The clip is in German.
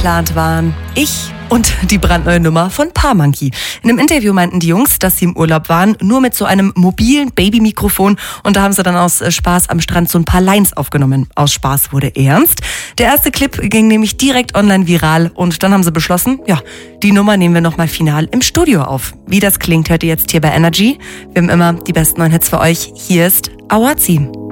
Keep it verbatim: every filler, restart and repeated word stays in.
geplant waren. Ich und die brandneue Nummer von Parmonkey. In einem Interview meinten die Jungs, dass sie im Urlaub waren, nur mit so einem mobilen Babymikrofon. Und da haben sie dann aus Spaß am Strand so ein paar Lines aufgenommen. Aus Spaß wurde ernst. Der erste Clip ging nämlich direkt online viral. Und dann haben sie beschlossen, ja, die Nummer nehmen wir nochmal final im Studio auf. Wie das klingt, hört ihr jetzt hier bei Energy. Wir haben immer die besten neuen Hits für euch. Hier ist Awazi.